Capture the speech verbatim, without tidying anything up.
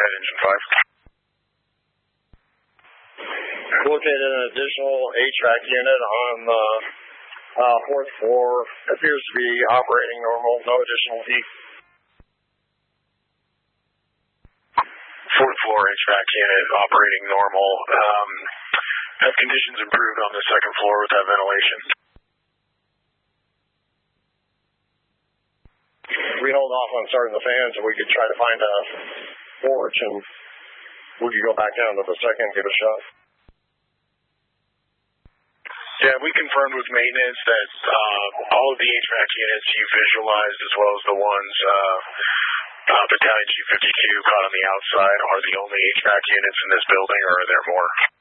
ahead, Engine five. Located an additional H V A C unit on the uh, fourth floor. Appears to be operating normal, no additional heat. Fourth floor H V A C unit operating normal. Um, have conditions improved on the second floor with that ventilation? We hold off on starting the fans and we could try to find a porch and we could go back down to the second and give it a shot. Yeah, we confirmed with maintenance that uh, all of the H V A C units you visualized, as well as the ones uh, uh, Battalion G fifty-two caught on the outside, are the only H V A C units in this building, or are there more?